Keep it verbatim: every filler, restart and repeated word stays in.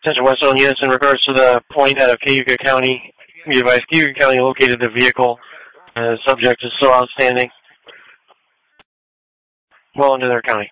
Attention Western units, in regards to the point out of Cayuga County, be advised Cayuga County located the vehicle. Uh, the subject is still outstanding. Well into their county.